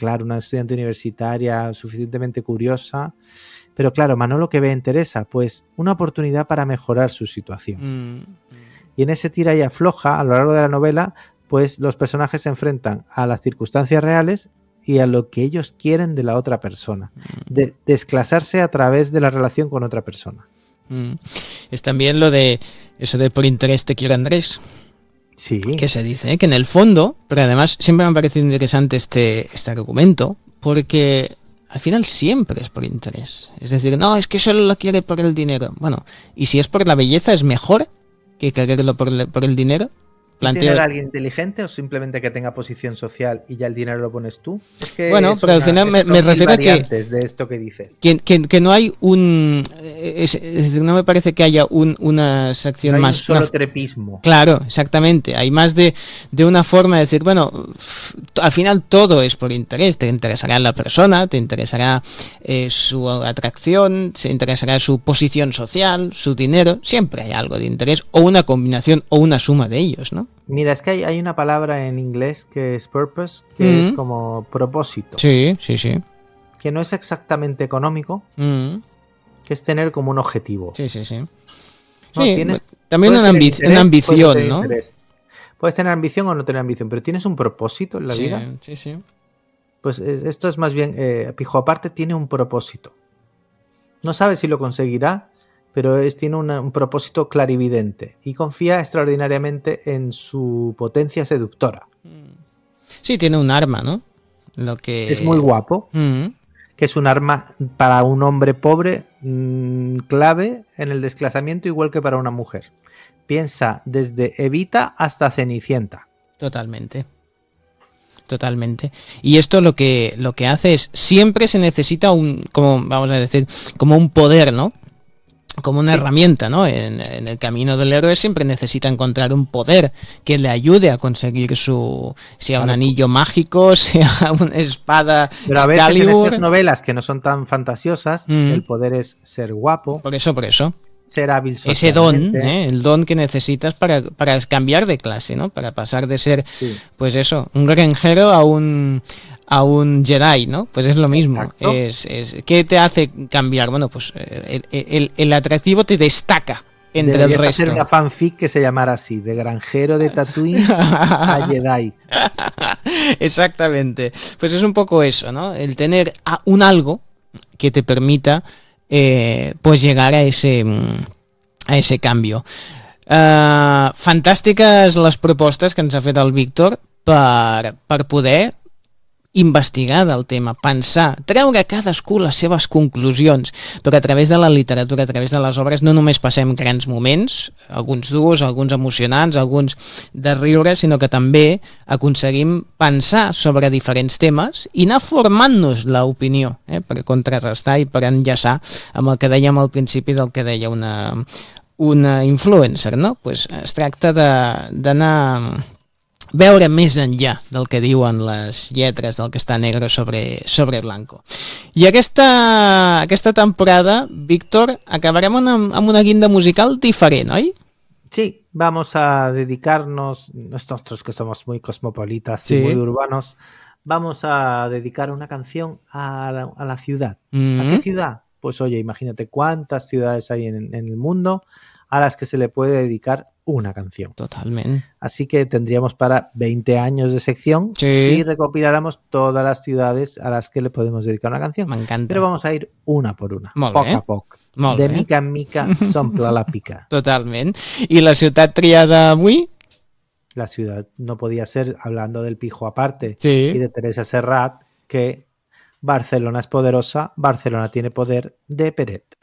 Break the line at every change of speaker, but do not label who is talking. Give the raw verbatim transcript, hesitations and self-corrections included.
claro, una estudiante universitaria suficientemente curiosa. Pero claro, Manolo, ¿qué ve en Teresa? Pues una oportunidad para mejorar su situación.
Mm.
Y en ese tira y afloja, a lo largo de la novela, pues los personajes se enfrentan a las circunstancias reales y a lo que ellos quieren de la otra persona. De desclasarse a través de la relación con otra persona.
Mm. Es también lo de eso de por interés te quiero Andrés.
Sí.
Que se dice, ¿eh? Que en el fondo, pero además siempre me ha parecido interesante este, este argumento, porque al final siempre es por interés. Es decir, no, es que solo lo quiere por el dinero. Bueno, y si es por la belleza, es mejor que quererlo por, le, por el dinero.
Planteo... ¿Tener a alguien inteligente o simplemente que tenga posición social y ya el dinero lo pones tú? Es que
bueno, pero al final me, me refiero a que,
de esto que dices.
Que, que, que no hay un... Es, es decir, no me parece que haya un, una sección
no hay
más...
un solo
una,
trepismo.
Claro, exactamente. Hay más de, de una forma de decir, bueno, al final todo es por interés. Te interesará la persona, te interesará eh, su atracción, te interesará su posición social, su dinero. Siempre hay algo de interés o una combinación o una suma de ellos, ¿no?
Mira, es que hay, hay una palabra en inglés que es purpose, que
mm.
es como propósito.
Sí, sí, sí.
Que no es exactamente económico,
mm.
que es tener como un objetivo.
Sí, sí, sí.
No,
sí
tienes,
también una, ambi
interés,
una ambición, ¿no?
Interés. Puedes tener ambición o no tener ambición, pero tienes un propósito en la
sí,
vida.
Sí, sí.
Pues esto es más bien, eh, Pijo Aparte tiene un propósito. No sabe si lo conseguirá, pero es, tiene una, un propósito clarividente y confía extraordinariamente en su potencia seductora.
Sí, tiene un arma, ¿no? Lo que...
Es muy guapo,
mm.
que es un arma para un hombre pobre mmm, clave en el desclasamiento, igual que para una mujer. Piensa desde Evita hasta Cenicienta.
Totalmente. Totalmente. Y esto lo que, lo que hace es, siempre se necesita un, como vamos a decir, como un poder, ¿no? Como una sí. herramienta, ¿no? En, en el camino del héroe siempre necesita encontrar un poder que le ayude a conseguir su, sea claro. un anillo mágico, sea una espada.
Pero a veces en estas novelas que no son tan fantasiosas, mm. el poder es ser guapo.
Por eso, por eso.
Ser hábil socialmente.
Ese don, ¿eh? El don que necesitas para, para cambiar de clase, ¿no? Para pasar de ser, sí. pues eso, un granjero a un a un Jedi, ¿no? Pues es lo mismo. Es, es, ¿qué te hace cambiar? Bueno, pues el, el, el atractivo te destaca entre
Deberías
el resto.
hacer una fanfic que se llamara así, de granjero de Tatooine a Jedi.
Exactamente. Pues es un poco eso, ¿no? El tener un algo que te permita Eh, pues llegar a ese a ese cambio. Uh, fantàstiques les propostes que ens ha fet el Víctor per, per poder investigar del tema, pensar, treure cadascú les seves conclusions, però a través de la literatura, a través de les obres, no només passem grans moments, alguns durs, alguns emocionants, alguns de riure, sinó que també aconseguim pensar sobre diferents temes i anar formant-nos l'opinió, eh, per contrarrestar i per enllaçar amb el que dèiem al principi del que deia una, una influencer, no? Pues es tracta d'anar veure més enllà del que diuen les lletres del que està negre sobre, sobre blanco. I aquesta, aquesta temporada, Víctor, acabarem amb, amb una guinda musical diferent, oi?
Sí, vamos a dedicarnos, nosotros que somos muy cosmopolitas sí. y muy urbanos, vamos a dedicar una canción a la, a la ciudad. Mm-hmm. ¿A qué ciudad? Pues oye, imagínate cuántas ciudades hay en, en el mundo a las que se le puede dedicar una canción.
Totalmente.
Así que tendríamos para veinte años de sección sí. si recopiláramos todas las ciudades a las que le podemos dedicar una canción.
Me encanta.
Pero vamos a ir una por una,
Molt
poc
bé.
a poc.
Molt
de
bé.
mica en mica s'omple la pica.
Totalment. I la ciutat triada avui?
La ciudad no podía ser, hablando del Pijo Aparte
sí.
y de Teresa Serrat, que Barcelona es poderosa, Barcelona tiene poder, de Peret.